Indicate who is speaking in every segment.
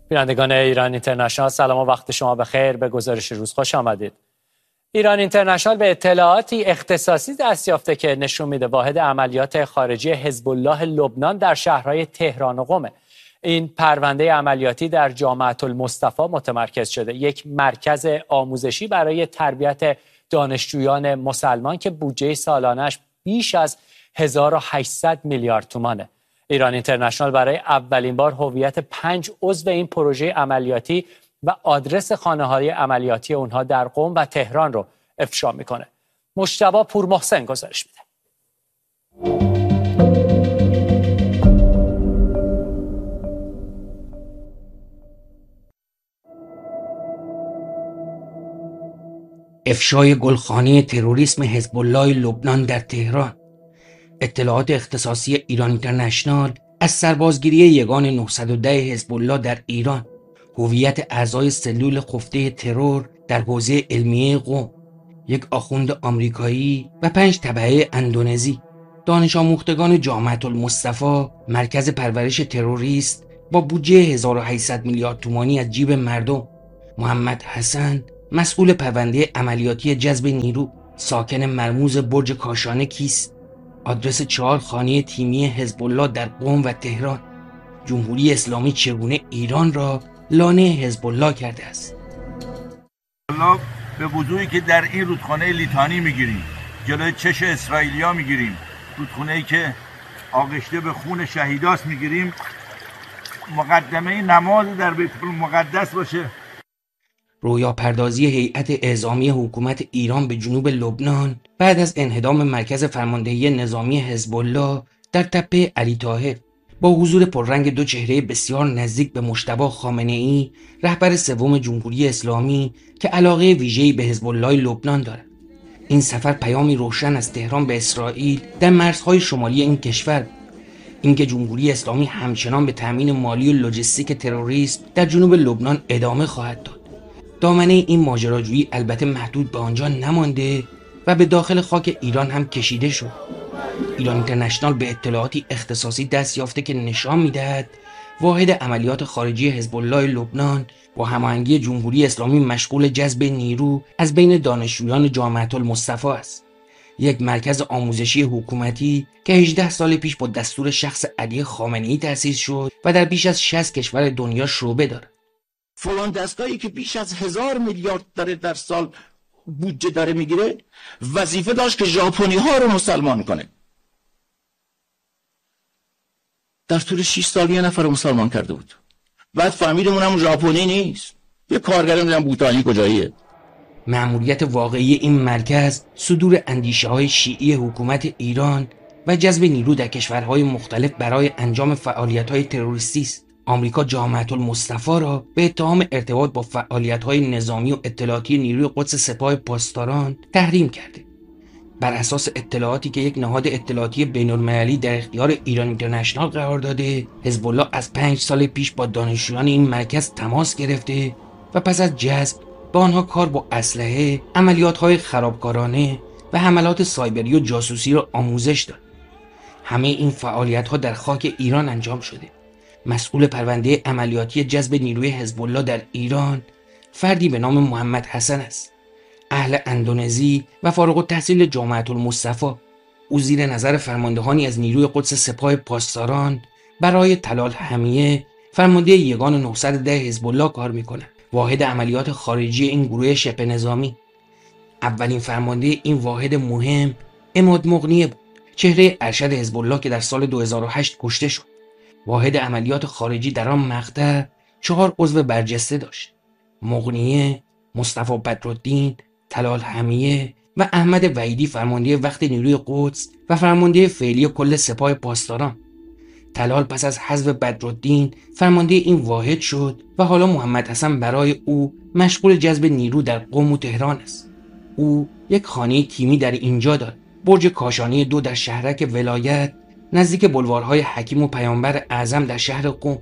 Speaker 1: بینندگان ایران اینترنشنال، سلام و وقت شما بخیر. به گزارش روز خوش آمدید. ایران اینترنشنال به اطلاعاتی اختصاصی دست یافته که نشون میده واحد عملیات خارجی حزب الله لبنان در شهرهای تهران و قم. این پرونده عملیاتی در جامعة المصطفى متمرکز شده، یک مرکز آموزشی برای تربیت دانشجویان مسلمان که بودجه سالانش بیش از 1800 میلیارد تومانه. ایران اینترنشنال برای اولین بار هویت 5 عضو این پروژه عملیاتی و آدرس خانه‌های عملیاتی اونها در قم و تهران رو افشا میکنه. مجتبی پورمحسن گزارش میده.
Speaker 2: افشای گلخانه تروریسم حزب الله لبنان در تهران. اطلاعات اختصاصی ایران اینترنشنال از سربازگیری یگان 910 حزب الله در ایران، هویت اعضای سلول خفته ترور در حوزه علمیه قم، یک آخوند آمریکایی و 5 تبعه اندونزی، دانش آموختگان جامعة المصطفى، مرکز پرورش تروریست با بودجه 1800 میلیارد تومانی از جیب مردم، محمد حسن، مسئول پرونده عملیاتی جذب نیرو، ساکن مرموز برج کاشانه کیست، آدرس 4 خانه تیمی حزب الله در قم و تهران. جمهوری اسلامی چگونه ایران را لانه حزب الله کرده است؟
Speaker 3: الله به وضوحی که در این رودخانه لیتانی میگیریم، جلوی چش اسرائیلیا میگیریم، رودخانه‌ای که آغشته به خون شهیداست میگیریم، مقدمه نماز در بیت المقدس باشه.
Speaker 2: رویا پردازی هیئت اعزامی حکومت ایران به جنوب لبنان بعد از انهدام مرکز فرماندهی نظامی حزب الله در تپه علی طاهر با حضور پررنگ 2 چهره بسیار نزدیک به مجتبی خامنه‌ای، رهبر سوم جمهوری اسلامی که علاقه ویژه‌ای به حزب الله لبنان دارد. این سفر پیامی روشن از تهران به اسرائیل در مرزهای شمالی این کشور، اینکه جمهوری اسلامی همچنان به تامین مالی و لوجستیک تروریسم در جنوب لبنان ادامه خواهد داد. دامنه این ماجراجویی البته محدود به آنجا نمانده و به داخل خاک ایران هم کشیده شد. ایران اینترنشنال به اطلاعاتی اختصاصی دست یافته که نشان می‌دهد واحد عملیات خارجی حزب الله لبنان با هماهنگی جمهوری اسلامی مشغول جذب نیرو از بین دانشجویان جامعة المصطفى است. یک مرکز آموزشی حکومتی که 18 سال پیش با دستور شخص علی خامنه‌ای تأسیس شد و در بیش از 60 کشور دنیا شعبه دارد.
Speaker 4: فلان دستگاهی که بیش از 1000 میلیارد داره در سال بودجه داره میگیره، وظیفه داشت که ژاپنی ها رو مسلمان کنه. در طول 6 سال 1 نفر رو مسلمان کرده بود. بعد فهمیدیم اونم ژاپنی نیست، یه کارگر میدونم بوتانی کجاییه.
Speaker 2: مأموریت واقعی این مرکز صدور اندیشه های شیعی حکومت ایران و جذب نیرو در کشورهای مختلف برای انجام فعالیت های تروریستی است. آمریکا جامعة المصطفى را به اتهام ارتباط با فعالیت‌های نظامی و اطلاعاتی نیروی قدس سپاه پاسداران تحریم کرده. بر اساس اطلاعاتی که یک نهاد اطلاعاتی بین‌المللی در اختیار ایران اینترنشنال قرار داده، حزب الله از 5 سال پیش با دانشجویان این مرکز تماس گرفته و پس از جذب با آنها کار با اسلحه، عملیات‌های خرابکارانه و حملات سایبری و جاسوسی را آموزش داد. همه این فعالیت‌ها در خاک ایران انجام شده. مسئول پرونده عملیاتی جذب نیروی حزب الله در ایران فردی به نام محمد حسن است، اهل اندونزی و فارغ التحصیل جامعة المصطفى. او زیر نظر فرماندهانی از نیروی قدس سپاه پاسداران برای طلال حمیه، فرمانده یگان 910 حزب الله کار می‌کند. واحد عملیات خارجی این گروه شبه نظامی. اولین فرمانده این واحد مهم عماد مغنیه بود، چهره ارشد حزب الله که در سال 2008 کشته شد. واحد عملیات خارجی در آن مقطع 4 عضو برجسته داشت: مغنیه، مصطفی بدرالدین، طلال حمیه و احمد وحیدی، فرمانده وقت نیروی قدس و فرمانده فعلی کل سپاه پاسداران. طلال پس از حذف بدرالدین فرمانده این واحد شد و حالا محمد حسن برای او مشغول جذب نیرو در قم و تهران است. او یک خانه تیمی در اینجا دارد، برج کاشانه 2 در شهرک ولایت نزدیک بلوارهای حکیم و پیامبر اعظم در شهر قم.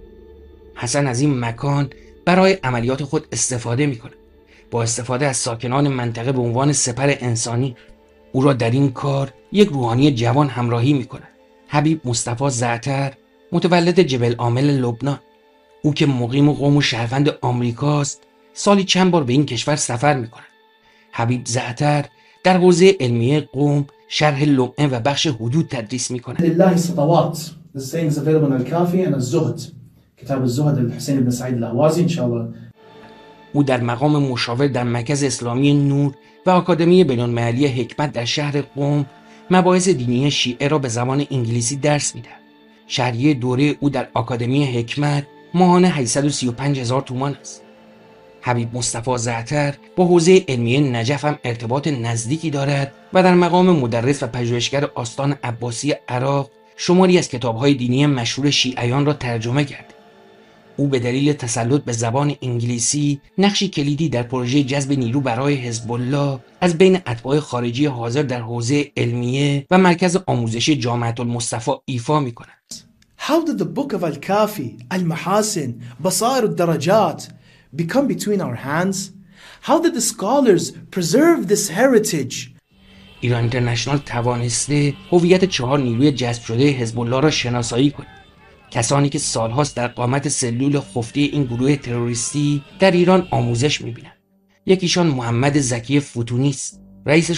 Speaker 2: حسن از این مکان برای عملیات خود استفاده می‌کند، با استفاده از ساکنان منطقه به عنوان سپر انسانی. او را در این کار یک روحانی جوان همراهی می‌کند، حبیب مصطفی زعتر، متولد جبل عامل لبنان. او که مقیم قم و شهروند آمریکاست سالی چند بار به این کشور سفر میکنه. حبیب زعتر در حوزه علمیه قم شرح لمعه و بخش حدود تدریس میکنه.
Speaker 5: لله سطوات. The sayings available in الكافي and الزهد. کتاب الزهد الحسین بن سعید الاهوازی ان شاء الله.
Speaker 2: او در مقام مشاور در مرکز اسلامی نور و آکادمی بین‌المللی حکمت در شهر قم مباحث دینی شیعه را به زبان انگلیسی درس میدهد. شهریه دوره او در آکادمی حکمت ماهانه 835,000 تومان است. حبیب مصطفی زعتر با حوزه علمیه نجف هم ارتباط نزدیکی دارد و در مقام مدرس و پژوهشگر آستان عباسی عراق شماری از کتاب‌های دینی مشهور شیعیان را ترجمه کرد. او به دلیل تسلط به زبان انگلیسی نقشی کلیدی در پروژه جذب نیرو برای حزب الله از بین اتباع خارجی حاضر در حوزه علمیه و مرکز آموزشی جامعه المصطفى ایفا می‌کند.
Speaker 5: How did the book of Al-Kafi, Al-Mahasin, Basair al-Darajat become between our hands? How did the scholars preserve this heritage?
Speaker 2: ایران اینترنشنال توانسته هویت 4 نیروی جذب شده حزب الله را شناسایی کند. کسانی که سالهاست در قامت سلول خفته این گروه تروریستی در ایران آموزش می‌بینند. یکیشان محمد زکی فتونی است، رئیس